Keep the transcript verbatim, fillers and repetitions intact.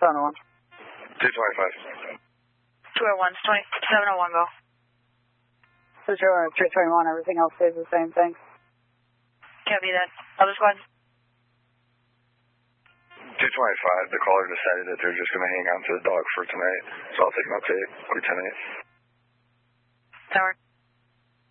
seven oh one. two twenty-five. two oh one, seven oh one, go. two three twenty-one, everything else stays the same, thanks. Copy that. Other squad? two twenty-five, the caller decided that they're just going to hang on to the dog for tonight, so I'll take an update for ten eight. Tower.